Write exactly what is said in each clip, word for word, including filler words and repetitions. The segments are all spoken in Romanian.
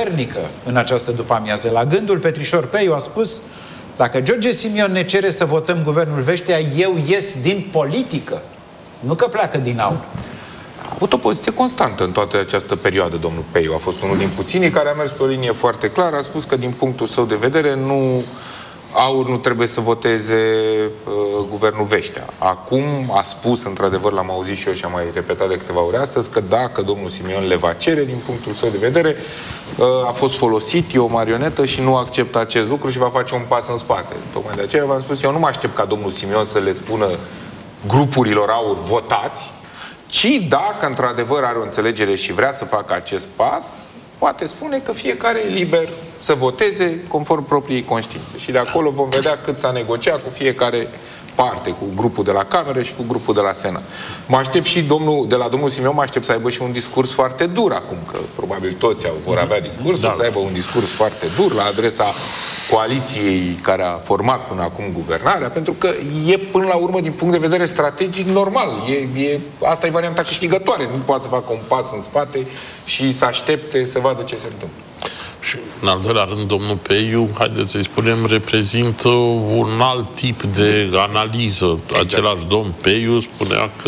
puternică în această după-amiază. La gândul, Petrișor Peiu a spus: dacă George Simion ne cere să votăm guvernul Veștea, eu ies din politică. Nu că pleacă din aur. A avut o poziție constantă în toată această perioadă, domnul Peiu. A fost unul din puținii care a mers pe o linie foarte clară. A spus că, din punctul său de vedere, nu... aur nu trebuie să voteze uh, guvernul Veștea. Acum a spus, într-adevăr, l-am auzit și eu și am mai repetat de câteva ori astăzi, că dacă domnul Simion le va cere, din punctul său de vedere, uh, a fost folosit, e o marionetă și nu acceptă acest lucru și va face un pas în spate. Tocmai de aceea v-am spus, eu nu mă aștept ca domnul Simion să le spună grupurilor aur votați, ci dacă într-adevăr are o înțelegere și vrea să facă acest pas, poate spune că fiecare e liber să voteze conform propriei conștiințe. Și de acolo vom vedea cât s-a negociat cu fiecare parte, cu grupul de la Cameră și cu grupul de la Senat. Mă aștept și domnul, de la domnul Simion, mă aștept să aibă și un discurs foarte dur acum, că probabil toți vor avea discursul, da. Să aibă un discurs foarte dur la adresa coaliției care a format până acum guvernarea, pentru că e până la urmă, din punct de vedere strategic, normal. E, e, asta e varianta câștigătoare. Nu poate să facă un pas în spate și să aștepte să vadă ce se întâmplă. Și, în al doilea rând, domnul Peiu, haideți să-i spunem, reprezintă un alt tip de analiză. Exact. Același domn Peiu spunea că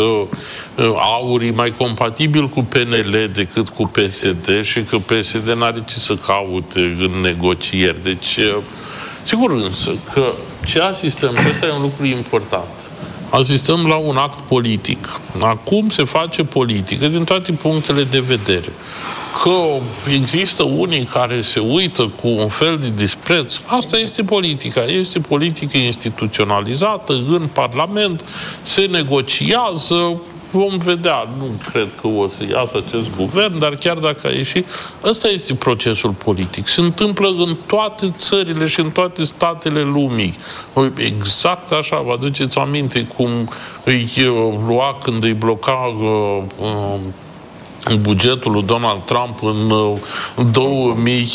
aur e mai compatibil cu P N L decât cu P S D și că P S D n-are ce să caute în negocieri. Deci, sigur însă că ce asistăm, și ăsta e un lucru important, asistăm la un act politic. Acum se face politică din toate punctele de vedere. Că există unii care se uită cu un fel de dispreț, asta este politica. Este politică instituționalizată în Parlament, se negociază, vom vedea. Nu cred că o să iasă acest guvern, dar chiar dacă a ieșit, ăsta este procesul politic. Se întâmplă în toate țările și în toate statele lumii. Exact așa, vă aduceți aminte cum îi lua când îi bloca uh, uh, bugetul lui Donald Trump în două mii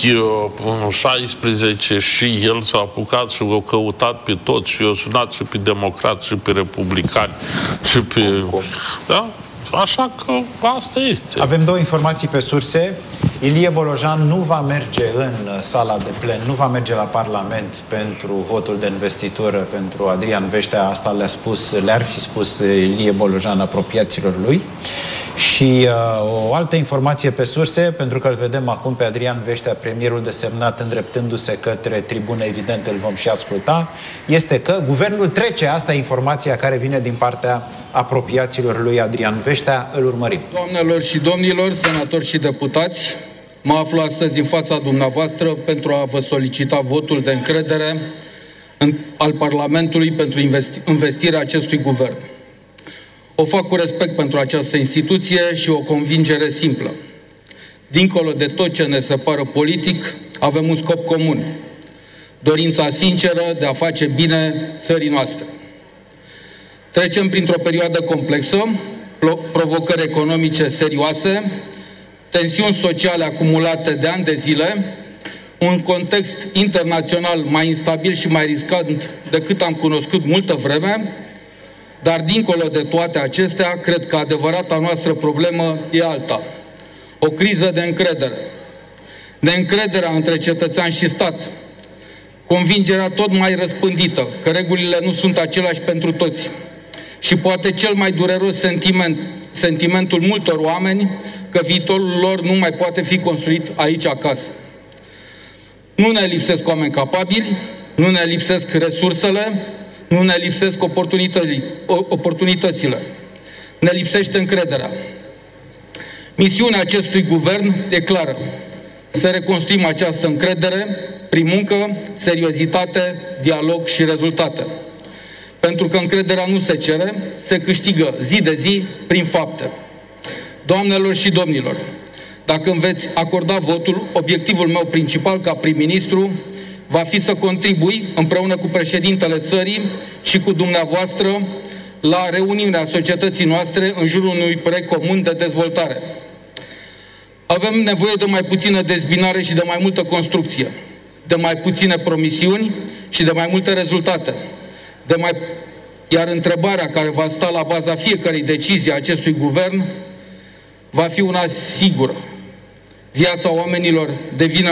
șaisprezece și el s-a apucat și l-a căutat pe toți și i-a sunat și pe democrați și pe republicani și pe... Da? Așa că asta este. Avem două informații pe surse. Ilie Bolojan nu va merge în sala de plen, nu va merge la Parlament pentru votul de investitură pentru Adrian Veștea. Asta le-a spus, le-ar fi spus Ilie Bolojan apropiaților lui. Și uh, o altă informație pe surse, pentru că îl vedem acum pe Adrian Veștea, premierul desemnat, îndreptându-se către tribună, evident îl vom și asculta, este că guvernul trece, asta e informația care vine din partea apropiaților lui Adrian Veștea, îl urmărim. Doamnelor și domnilor, senatori și deputați, mă aflu astăzi în fața dumneavoastră pentru a vă solicita votul de încredere în, al Parlamentului pentru investi, investirea acestui guvern. O fac cu respect pentru această instituție și o convingere simplă. Dincolo de tot ce ne separă politic, avem un scop comun. Dorința sinceră de a face bine țării noastre. Trecem printr-o perioadă complexă, provocări economice serioase, tensiuni sociale acumulate de ani de zile, un context internațional mai instabil și mai riscant decât am cunoscut multă vreme, dar dincolo de toate acestea, cred că adevărata noastră problemă e alta. O criză de încredere. Neîncrederea între cetățean și stat. Convingerea tot mai răspândită că regulile nu sunt aceleași pentru toți. Și poate cel mai dureros sentiment, sentimentul multor oameni că viitorul lor nu mai poate fi construit aici acasă. Nu ne lipsesc oameni capabili, nu ne lipsesc resursele, nu ne lipsesc oportunitățile. Ne lipsește încrederea. Misiunea acestui guvern e clară. Să reconstruim această încredere prin muncă, seriozitate, dialog și rezultate. Pentru că încrederea nu se cere, se câștigă zi de zi prin fapte. Doamnelor și domnilor, dacă îmi veți acorda votul, obiectivul meu principal ca prim-ministru va fi să contribui împreună cu președintele țării și cu dumneavoastră la reuniunea societății noastre în jurul unui proiect comun de dezvoltare. Avem nevoie de mai puțină dezbinare și de mai multă construcție, de mai puține promisiuni și de mai multe rezultate. De mai... Iar întrebarea care va sta la baza fiecărei decizii a acestui guvern va fi una sigură. Viața oamenilor devine